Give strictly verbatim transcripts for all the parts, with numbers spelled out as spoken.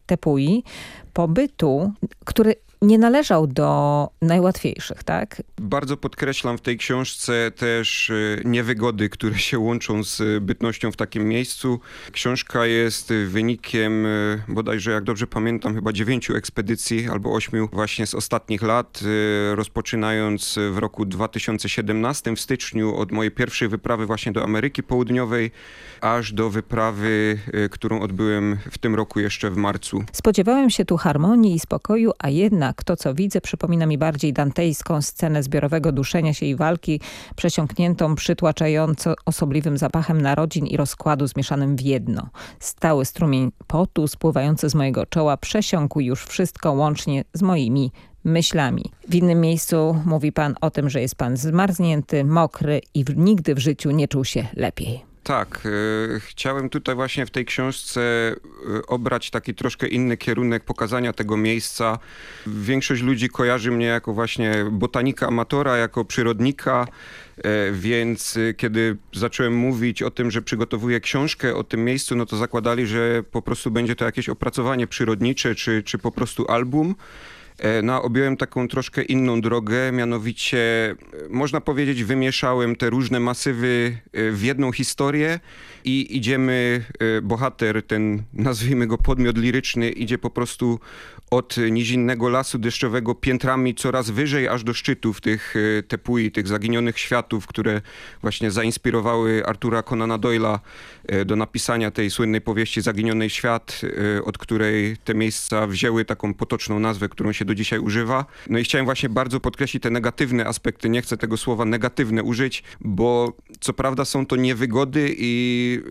Tepui, pobytu, który nie należał do najłatwiejszych, tak? Bardzo podkreślam w tej książce też niewygody, które się łączą z bytnością w takim miejscu. Książka jest wynikiem bodajże, jak dobrze pamiętam, chyba dziewięciu ekspedycji albo ośmiu właśnie z ostatnich lat, rozpoczynając w roku dwa tysiące siedemnastym w styczniu od mojej pierwszej wyprawy właśnie do Ameryki Południowej, aż do wyprawy, którą odbyłem w tym roku jeszcze w marcu. Spodziewałem się tu harmonii i spokoju, a jednak to, co widzę, przypomina mi bardziej dantejską scenę zbiorowego duszenia się i walki, przesiąkniętą przytłaczająco osobliwym zapachem narodzin i rozkładu zmieszanym w jedno. Stały strumień potu spływający z mojego czoła przesiąkł już wszystko łącznie z moimi myślami. W innym miejscu mówi pan o tym, że jest pan zmarznięty, mokry i nigdy w życiu nie czuł się lepiej. Tak, e, chciałem tutaj właśnie w tej książce e, obrać taki troszkę inny kierunek pokazania tego miejsca. Większość ludzi kojarzy mnie jako właśnie botanika amatora, jako przyrodnika, e, więc e, kiedy zacząłem mówić o tym, że przygotowuję książkę o tym miejscu, no to zakładali, że po prostu będzie to jakieś opracowanie przyrodnicze, czy, czy po prostu album. No, objąłem taką troszkę inną drogę, mianowicie można powiedzieć wymieszałem te różne masywy w jedną historię i idziemy, bohater, ten nazwijmy go podmiot liryczny, idzie po prostu od nizinnego lasu deszczowego piętrami coraz wyżej aż do szczytów tych Tepui, tych zaginionych światów, które właśnie zainspirowały Artura Conana Doyle'a do napisania tej słynnej powieści Zaginiony świat, od której te miejsca wzięły taką potoczną nazwę, którą się do dzisiaj używa. No i chciałem właśnie bardzo podkreślić te negatywne aspekty. Nie chcę tego słowa negatywne użyć, bo co prawda są to niewygody i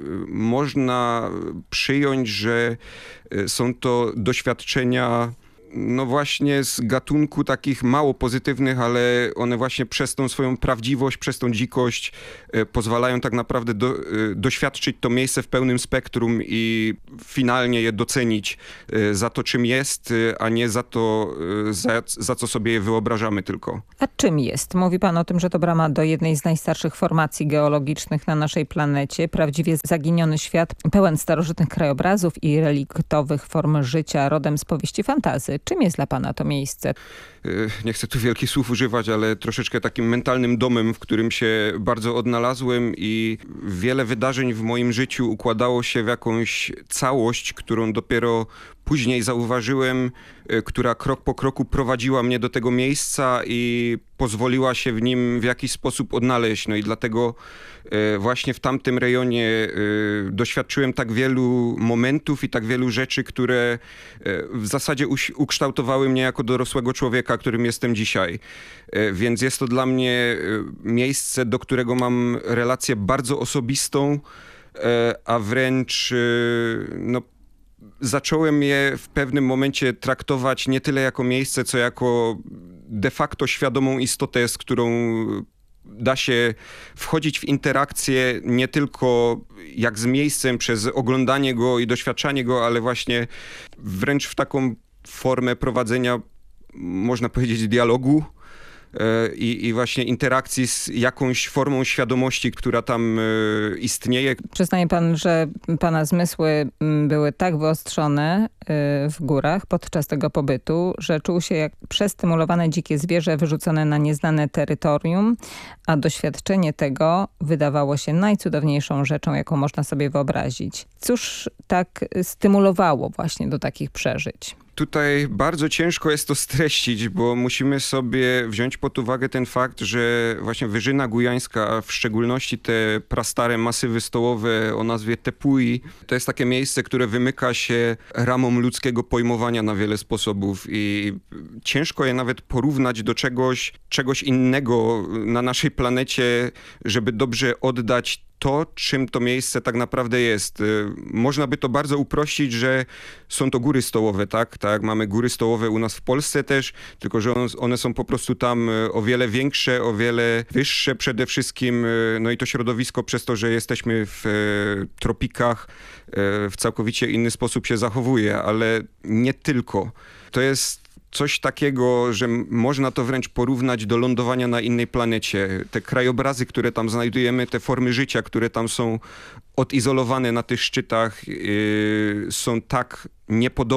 można przyjąć, że są to doświadczenia no właśnie z gatunku takich mało pozytywnych, ale one właśnie przez tą swoją prawdziwość, przez tą dzikość e, pozwalają tak naprawdę do, e, doświadczyć to miejsce w pełnym spektrum i finalnie je docenić e, za to, czym jest, e, a nie za to, e, za, za co sobie je wyobrażamy tylko. A czym jest? Mówi pan o tym, że to brama do jednej z najstarszych formacji geologicznych na naszej planecie. Prawdziwie zaginiony świat, pełen starożytnych krajobrazów i reliktowych form życia, rodem z powieści fantasy. Czym jest dla pana to miejsce? Nie chcę tu wielkich słów używać, ale troszeczkę takim mentalnym domem, w którym się bardzo odnalazłem i wiele wydarzeń w moim życiu układało się w jakąś całość, którą dopiero później zauważyłem, która krok po kroku prowadziła mnie do tego miejsca i pozwoliła się w nim w jakiś sposób odnaleźć. No i dlatego właśnie w tamtym rejonie doświadczyłem tak wielu momentów i tak wielu rzeczy, które w zasadzie ukształtowały mnie jako dorosłego człowieka, którym jestem dzisiaj. Więc jest to dla mnie miejsce, do którego mam relację bardzo osobistą, a wręcz no, zacząłem je w pewnym momencie traktować nie tyle jako miejsce, co jako de facto świadomą istotę, z którą da się wchodzić w interakcję nie tylko jak z miejscem przez oglądanie go i doświadczanie go, ale właśnie wręcz w taką formę prowadzenia, można powiedzieć, dialogu i, i właśnie interakcji z jakąś formą świadomości, która tam istnieje. Przyznaje pan, że pana zmysły były tak wyostrzone w górach podczas tego pobytu, że czuł się jak przestymulowane dzikie zwierzę wyrzucone na nieznane terytorium, a doświadczenie tego wydawało się najcudowniejszą rzeczą, jaką można sobie wyobrazić. Cóż tak stymulowało właśnie do takich przeżyć? Tutaj bardzo ciężko jest to streścić, bo musimy sobie wziąć pod uwagę ten fakt, że właśnie Wyżyna Gujańska, a w szczególności te prastare masywy stołowe o nazwie Tepui, to jest takie miejsce, które wymyka się ramom ludzkiego pojmowania na wiele sposobów i ciężko je nawet porównać do czegoś, czegoś innego na naszej planecie, żeby dobrze oddać to, czym to miejsce tak naprawdę jest. Można by to bardzo uprościć, że są to góry stołowe, tak? Tak jak mamy góry stołowe u nas w Polsce też, tylko że one są po prostu tam o wiele większe, o wiele wyższe przede wszystkim. No i to środowisko przez to, że jesteśmy w tropikach, w całkowicie inny sposób się zachowuje, ale nie tylko. To jest coś takiego, że można to wręcz porównać do lądowania na innej planecie. Te krajobrazy, które tam znajdujemy, te formy życia, które tam są odizolowane na tych szczytach, yy, są tak niepodobne